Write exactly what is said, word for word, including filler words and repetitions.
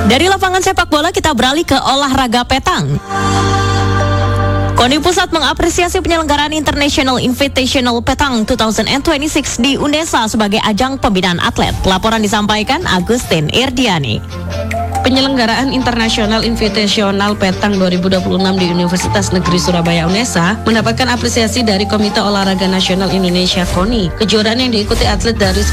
Dari lapangan sepak bola kita beralih ke olahraga petang. KONI Pusat mengapresiasi penyelenggaraan International Invitational Petang dua ribu dua puluh enam di UNESA sebagai ajang pembinaan atlet. Laporan disampaikan Agustin Irdiani. Penyelenggaraan International Invitational Petang dua ribu dua puluh enam di Universitas Negeri Surabaya UNESA mendapatkan apresiasi dari Komite Olahraga Nasional Indonesia KONI. Kejuaraan yang diikuti atlet dari